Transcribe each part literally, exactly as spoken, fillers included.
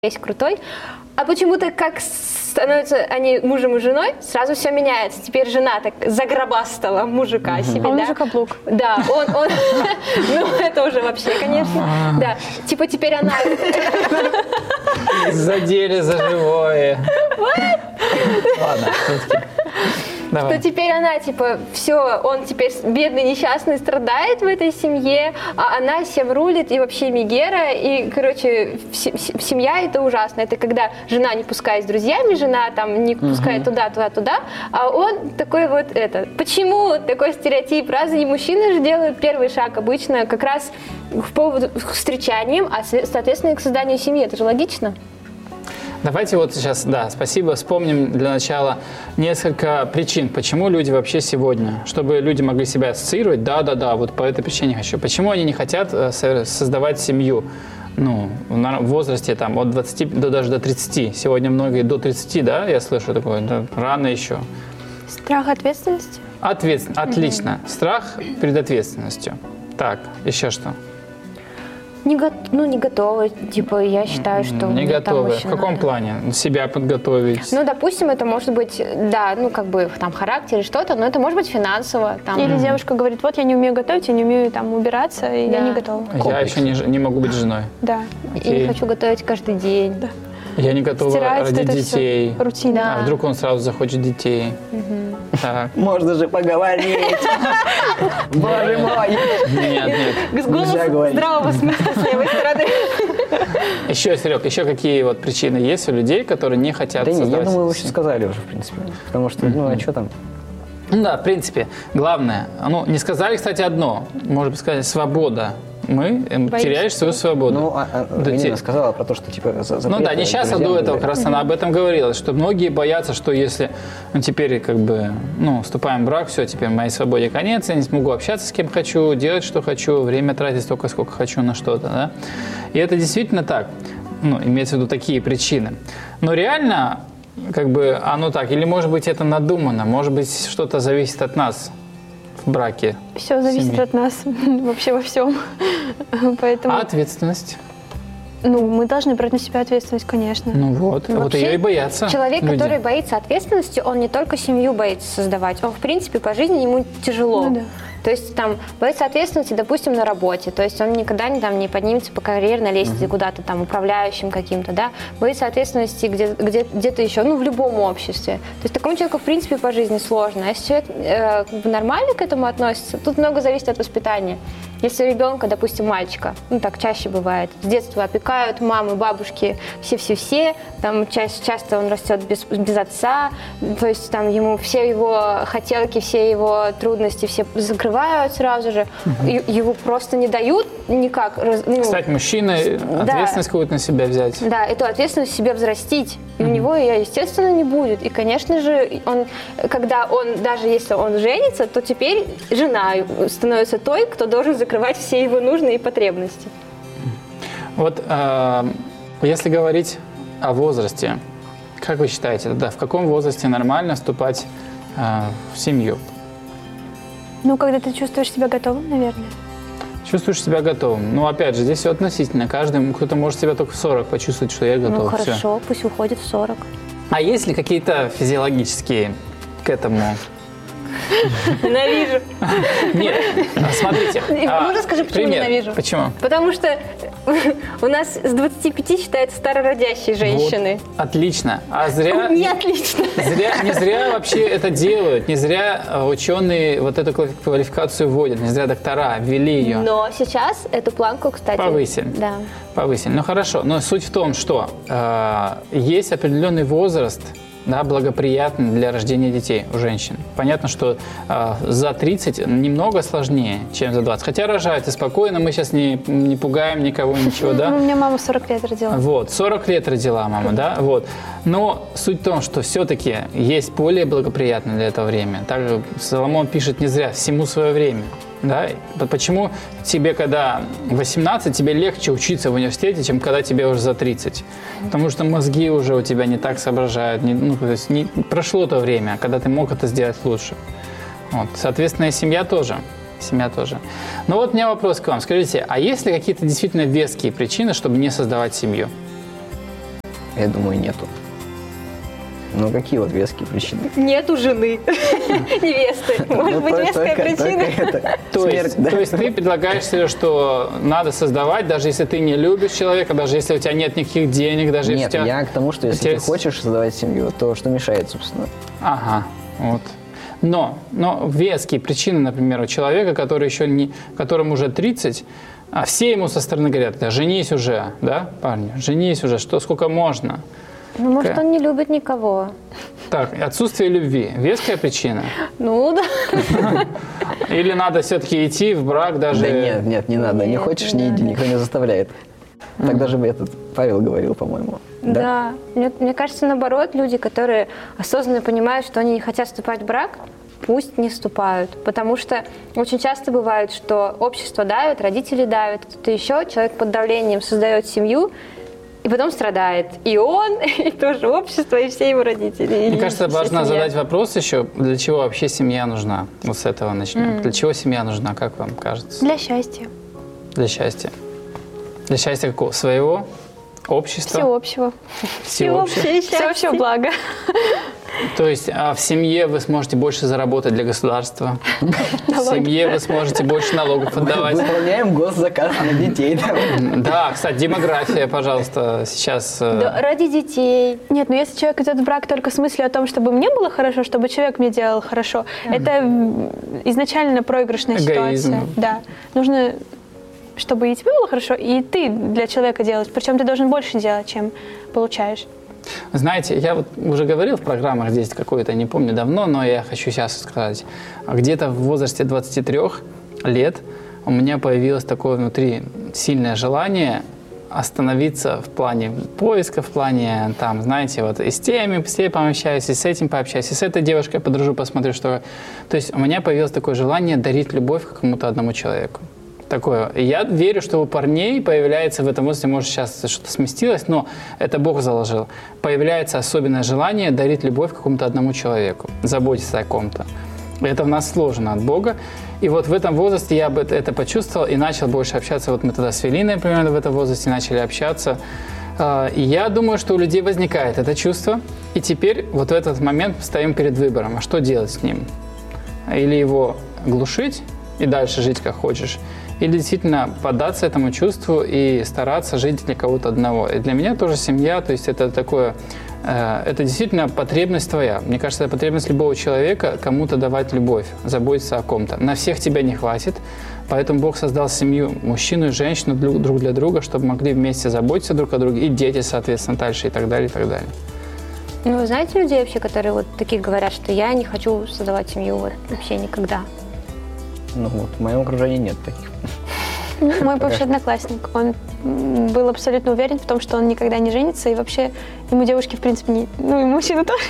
есть крутой, а почему-то как становятся они мужем и женой, сразу все меняется. Теперь жена так загробастала мужика Uh-huh. себе, а он да? уже каблук. Да, он, он, ну это уже вообще, конечно, да. Типа теперь она... Задели за живое. Ладно, все-таки. Давай. Что теперь она, типа, все, он теперь бедный, несчастный, страдает в этой семье, а она всем рулит, и вообще Мегера, и, короче, семья это ужасно. Это когда жена не пускает с друзьями, жена там не пускает туда, туда, туда, а он такой вот это. Почему такой стереотип? Разве мужчины же делают первый шаг обычно как раз в поводу к встречаниям, а, соответственно, и к созданию семьи? Это же логично. Давайте вот сейчас, да, спасибо, вспомним для начала несколько причин, почему люди вообще сегодня, чтобы люди могли себя ассоциировать, да-да-да, вот по этой причине хочу. Почему они не хотят создавать семью, ну, в возрасте там от двадцати до даже до тридцати, сегодня многие до тридцати, да, я слышу такое, да, рано еще. Страх ответственности? Ответственно, отлично, страх перед ответственностью. Так, еще что? Не го... Ну, не готовы, типа, я считаю, что... Не готовы. В каком надо. плане? Себя подготовить? Ну, допустим, это может быть, да, ну, как бы, там, характер или что-то, но это может быть финансово. Там. Или mm-hmm. девушка говорит, вот, я не умею готовить, я не умею, там, убираться, и да. я не готова. Я еще не, не могу быть женой. Да. Окей. И не хочу готовить каждый день. Да. Я не готова Стирать родить детей. Рутина. Да. А вдруг он сразу захочет детей? Угу. Так. Можно же поговорить. Боже мой. Нет, нет. Голос здравого смысла с левой стороны. Еще, Серег, еще какие вот причины есть у людей, которые не хотят да создавать? Да нет, я думаю, вы все сказали уже, в принципе. Потому что, ну, а что там? Ну да, в принципе, главное, ну, не сказали, кстати, одно, может быть, сказать, свобода. Мы Боюсь. теряешь свою свободу. Ну, а, а, да, Нина те... сказала про то, что типа запреты. Ну да, не сейчас, а до этого как раз она об этом говорила, что многие боятся, что если ну, теперь как бы, ну, вступаем в брак, все, теперь моей свободе конец, я не смогу общаться с кем хочу, делать, что хочу, время тратить столько, сколько хочу на что-то, да. И это действительно так, ну, имеется в виду такие причины. Но реально, как бы, оно так, или может быть это надумано, может быть что-то зависит от нас. В браке. Все зависит семьи. от нас вообще во всем. Поэтому... А ответственность? Ну, мы должны брать на себя ответственность, конечно. Ну вот, ну, вот ее и боятся. Человек, люди. который боится ответственности, он не только семью боится создавать, он, в принципе, по жизни ему тяжело. Ну, да. То есть там боится ответственности, допустим, на работе. То есть он никогда не, там, не поднимется по карьерной лестнице uh-huh. куда-то там управляющим каким-то, да. Боится ответственности где, где, где-то еще, ну, в любом обществе. То есть такому человеку, в принципе, по жизни сложно. А если человек э, как бы нормально к этому относится, тут много зависит от воспитания. Если ребенка, допустим, мальчика, ну так чаще бывает, с детства опекают мамы, бабушки, все-все-все, там ча- часто он растет без, без отца, то есть там ему все его хотелки, все его трудности все закрывают сразу же, угу. его просто не дают никак. Ну, стать мужчиной, да, ответственность какую-то на себя взять. Да, эту ответственность себе взрастить. И угу. у него ее, естественно, не будет. И, конечно же, он, когда он, даже если он женится, то теперь жена становится той, кто должен закрывать все его нужные потребности. Вот э, если говорить о возрасте, как вы считаете, да, в каком возрасте нормально вступать э, в семью? Ну, когда ты чувствуешь себя готовым, наверное. Чувствуешь себя готовым. Ну, опять же, здесь все относительно. Каждый, кто-то может себя только в сорок почувствовать, что я готов. Ну, хорошо, все. Пусть уходит в сорок. А есть ли какие-то физиологические к этому? Ненавижу. Нет, смотрите. Можно скажи, почему пример. ненавижу? Почему? Потому что у нас с двадцати пяти считаются старородящие женщины. Вот, отлично. А зря... Не отлично. Зря, не зря вообще это делают, не зря ученые вот эту квалификацию вводят, не зря доктора ввели ее. Но сейчас эту планку, кстати... Повысили. Да. Повысили. Ну хорошо, но суть в том, что э, есть определенный возраст, да, благоприятный для рождения детей у женщин. Понятно, что э, за тридцать немного сложнее, чем за двадцать. Хотя рожают и спокойно, мы сейчас не, не пугаем никого, ничего, да? У меня мама сорок лет родила. Вот, сорок лет родила мама, да, вот. Но суть в том, что все-таки есть более благоприятное для этого время. Также Соломон пишет не зря, всему свое время. Да? Почему тебе, когда восемнадцать, тебе легче учиться в университете, чем когда тебе уже за тридцать? Потому что мозги уже у тебя не так соображают. Не, ну, то есть не, прошло то время, когда ты мог это сделать лучше. Вот. Соответственно, и семья тоже. Семья тоже. Но вот у меня вопрос к вам. Скажите, а есть ли какие-то действительно веские причины, чтобы не создавать семью? Я думаю, нету. Ну, какие вот веские причины? Нету жены, невесты. Может быть, веская причина. То есть, то есть ты предлагаешь себе, что надо создавать, даже если ты не любишь человека, даже если у тебя нет никаких денег, даже если у Нет, тебя... я к тому, что если ты хочешь создавать семью, то что мешает, собственно? Ага, вот. Но, но веские причины, например, у человека, который еще не, которому уже тридцать, а все ему со стороны говорят: да, женись уже, да, парни, женись уже, что сколько можно. Ну, может, он не любит никого. Так, отсутствие любви. Веская причина? Ну, да. Или надо все-таки идти в брак даже... Да нет, нет, не надо. Не хочешь, не иди, никто не заставляет. Так даже этот Павел говорил, по-моему. Да. Мне, мне кажется, наоборот, люди, которые осознанно понимают, что они не хотят вступать в брак, пусть не вступают. Потому что очень часто бывает, что общество давит, родители давят, кто-то еще, человек под давлением создает семью, и потом страдает и он, и тоже общество, и все его родители. Мне кажется, важно задать вопрос еще, для чего вообще семья нужна. Вот с этого начнем. Mm. Для чего семья нужна, как вам кажется? Для счастья. Для счастья. Для счастья какого? Своего? Общества? Всеобщего. Всеобщего. Всеобщего блага. То есть а в семье вы сможете больше заработать для государства. В семье вы сможете больше налогов отдавать. Выполняем госзаказ на детей. Да, кстати, демография, пожалуйста, сейчас... Да, ради детей. Нет, но если человек идет в брак только с мыслью о том, чтобы мне было хорошо, чтобы человек мне делал хорошо, mm. это изначально проигрышная Эгоизм. ситуация. Да. Нужно, чтобы и тебе было хорошо, и ты для человека делаешь. Причем ты должен больше делать, чем получаешь. Знаете, я вот уже говорил в программах здесь какой-то, не помню давно, но я хочу сейчас сказать. Где-то в возрасте двадцати трёх лет у меня появилось такое внутри сильное желание остановиться в плане поиска, в плане, там, знаете, вот и с теми, с теми пообщаюсь, и с этим пообщаюсь, и с этой девушкой подружу, посмотрю, что... То есть у меня появилось такое желание дарить любовь какому-то одному человеку. Такое. И я верю, что у парней появляется в этом возрасте, может, сейчас что-то сместилось, но это Бог заложил. Появляется особенное желание дарить любовь какому-то одному человеку, заботиться о ком-то. Это в нас сложено от Бога. И вот в этом возрасте я бы это почувствовал и начал больше общаться. Вот мы тогда с Велиной примерно в этом возрасте начали общаться. И я думаю, что у людей возникает это чувство. И теперь вот в этот момент стоим перед выбором, а что делать с ним? Или его глушить и дальше жить как хочешь, или действительно поддаться этому чувству и стараться жить для кого-то одного. И для меня тоже семья, то есть это такое, э, это действительно потребность твоя. Мне кажется, это потребность любого человека кому-то давать любовь, заботиться о ком-то. На всех тебя не хватит, поэтому Бог создал семью, мужчину и женщину друг для друга, чтобы могли вместе заботиться друг о друге, и дети, соответственно, дальше, и так далее, и так далее. Ну, вы знаете людей вообще, которые вот такие говорят, что я не хочу создавать семью вот, вообще никогда? Ну вот, в моем окружении нет таких. Мой бывший одноклассник, он был абсолютно уверен в том, что он никогда не женится, и вообще ему девушки, в принципе, не... Ну, и мужчина тоже.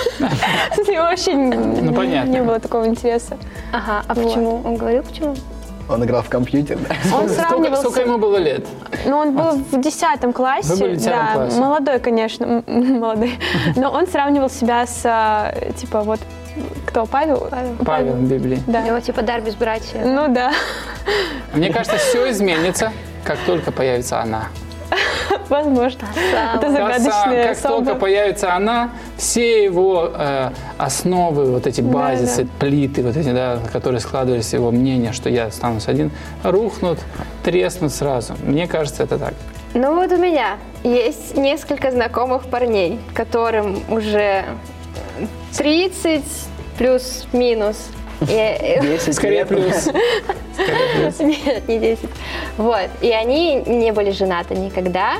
С ним вообще не было такого интереса. Ага, а почему? Он говорил, почему? Он играл в компьютер, да? Он сравнивался... Сколько ему было лет? Ну, он был в десятом классе. Вы были в десятом да, классе? Молодой, конечно, молодой. Но он сравнивал себя с, типа, вот, кто, Павел? Павел, Павел в Библии. Да. Его типа дар безбрачия. Ну, да. Мне кажется, все изменится, как только появится она. Возможно. Это Как, загадочная как только появится она, все его э, основы, вот эти базисы, да. плиты, вот эти, да, на которые складывались его мнение, что я останусь один, рухнут, треснут сразу. Мне кажется, это так. Ну вот у меня есть несколько знакомых парней, которым уже тридцать плюс-минус. десять Скорее лет. плюс. Скорее плюс. Нет, не десять. Вот. И они не были женаты никогда.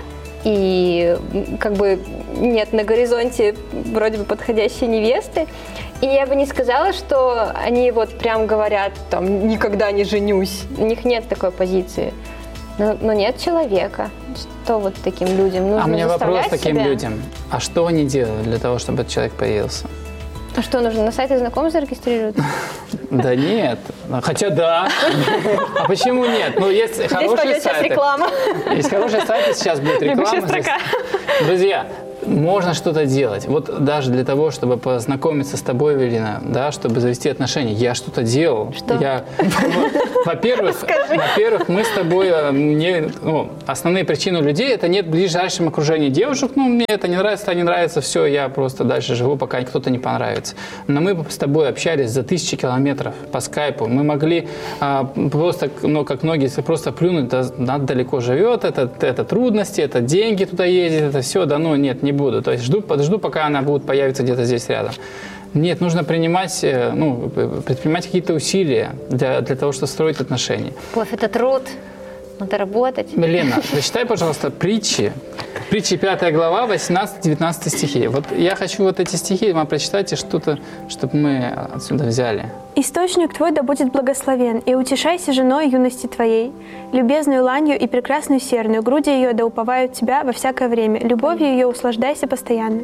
И как бы нет на горизонте вроде бы подходящей невесты. И я бы не сказала, что они вот прям говорят, там, никогда не женюсь. У них нет такой позиции. Но, но нет человека. Что вот таким людям нужно А у меня вопрос заставлять таким себя? людям. А что они делают для того, чтобы этот человек появился? А что, нужно на сайте знакомых зарегистрироваться? Да нет. Хотя да. А почему нет? Ну, есть Здесь хорошие пойдет сейчас сайты. реклама. Есть хорошие сайты, сейчас будет реклама. Бегущая Здесь. строка. Друзья, можно что-то делать. Вот даже для того, чтобы познакомиться с тобой, Эвелина, да, чтобы завести отношения, я что-то делал. Что? Я, во-первых, во-первых, мы с тобой, не, ну, основные причины у людей, это нет в ближайшем окружении девушек, ну, мне это не нравится, это не нравится, все, я просто дальше живу, пока кто-то не понравится. Но мы с тобой общались за тысячи километров по скайпу, мы могли а, просто, ну, как многие, просто плюнуть, да, надо далеко живет, это, это трудности, это деньги туда ездить, это все, да, ну, нет, не буду. То есть жду, подожду, пока она будет появиться где-то здесь рядом. Нет, нужно принимать, ну, предпринимать какие-то усилия для, для того, чтобы строить отношения. Любовь – это труд, надо работать. Лена, прочитай, пожалуйста, притчи. Притчи пятая глава, восемнадцатый-девятнадцатый стихи. Вот я хочу вот эти стихи вам прочитать и что-то, чтобы мы отсюда взяли. «Источник твой да будет благословен, и утешайся женой юности твоей, любезную ланью и прекрасную серную, груди ее да уповают тебя во всякое время, любовью ее услаждайся постоянно».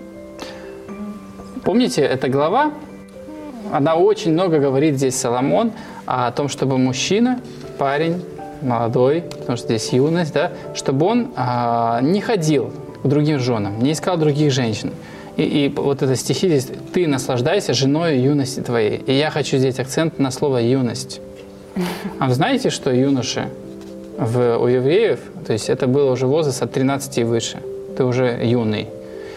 Помните, эта глава, она очень много говорит здесь Соломон о том, чтобы мужчина, парень, молодой, потому что здесь юность, да, чтобы он а, не ходил к другим женам, не искал других женщин. И, и вот это стихи здесь: «Ты наслаждайся женой юности твоей». И я хочу здесь акцент на слово «юность». А вы знаете, что юноши в, у евреев, то есть это было уже возраст от тринадцати и выше, ты уже юный.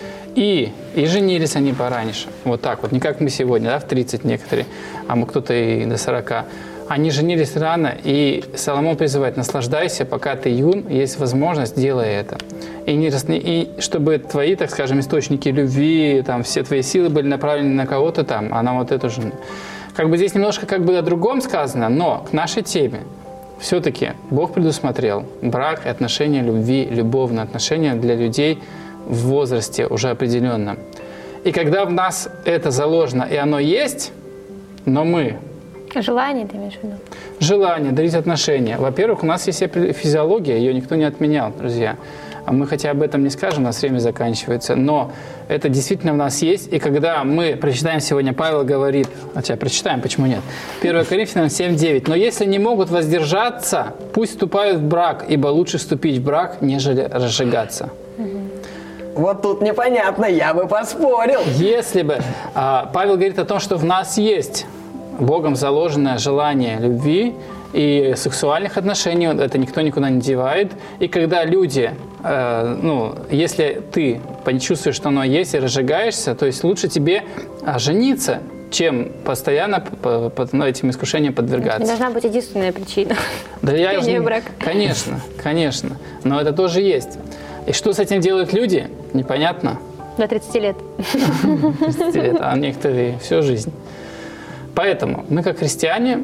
И, и женились они пораньше, вот так вот, не как мы сегодня, да, в тридцать некоторые, а мы кто-то и до сорока. Они женились рано, и Соломон призывает: наслаждайся, пока ты юн, есть возможность, делай это. И, не, и чтобы твои, так скажем, источники любви, там, все твои силы были направлены на кого-то там, а на вот эту жену. Как бы здесь немножко как бы о другом сказано, но к нашей теме все-таки Бог предусмотрел брак и отношения любви, любовные отношения для людей в возрасте уже определенном. И когда в нас это заложено, и оно есть, но мы... Желание, ты имеешь в виду? Желание, дарить отношения. Во-первых, у нас есть физиология, ее никто не отменял, друзья. А мы хотя об этом не скажем, у нас время заканчивается. Но это действительно в нас есть. И когда мы прочитаем сегодня, Павел говорит, хотя прочитаем, почему нет? первое Коринфянам семь девять. «Но если не могут воздержаться, пусть вступают в брак, ибо лучше вступить в брак, нежели разжигаться». Вот тут непонятно, я бы поспорил. Если бы а, Павел говорит о том, что в нас есть Богом заложенное желание любви и сексуальных отношений, это никто никуда не девает. И когда люди, э, ну, если ты почувствуешь, что оно есть, и разжигаешься, то есть лучше тебе жениться, чем постоянно под ну, этим искушениям подвергаться. Не должна быть единственная причина. Да я не брак. Конечно, конечно. Но это тоже есть. И что с этим делают люди, непонятно. До тридцати лет. тридцати лет, а некоторые всю жизнь. Поэтому мы, как христиане,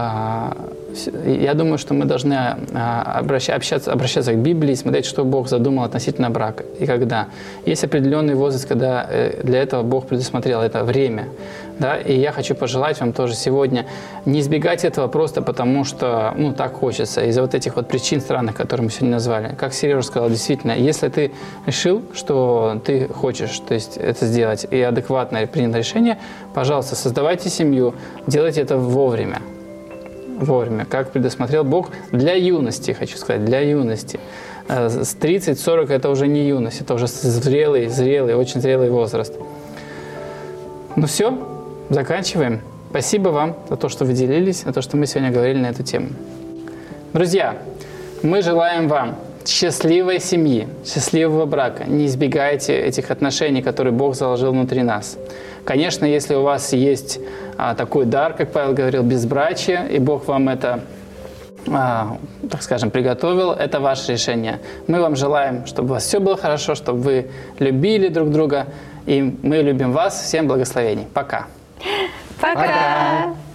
я думаю, что мы должны обращаться, обращаться к Библии, смотреть, что Бог задумал относительно брака и когда. Есть определенный возраст, когда для этого Бог предусмотрел это время. Да? И я хочу пожелать вам тоже сегодня не избегать этого просто потому, что ну, так хочется, из-за вот этих вот причин странных, которые мы сегодня назвали. Как Сережа сказал, действительно, если ты решил, что ты хочешь то есть, это сделать и адекватно принято решение, пожалуйста, создавайте семью, делайте это вовремя. Вовремя, как предусмотрел Бог для юности, хочу сказать, для юности. С тридцати сорока это уже не юность, это уже зрелый, зрелый, очень зрелый возраст. Ну все, заканчиваем. Спасибо вам за то, что вы делились, за то, что мы сегодня говорили на эту тему. Друзья, мы желаем вам счастливой семьи, счастливого брака. Не избегайте этих отношений, которые Бог заложил внутри нас. Конечно, если у вас есть а, такой дар, как Павел говорил, безбрачие, и Бог вам это, а, так скажем, приготовил, это ваше решение. Мы вам желаем, чтобы у вас все было хорошо, чтобы вы любили друг друга, и мы любим вас. Всем благословений. Пока. Пока. Пока.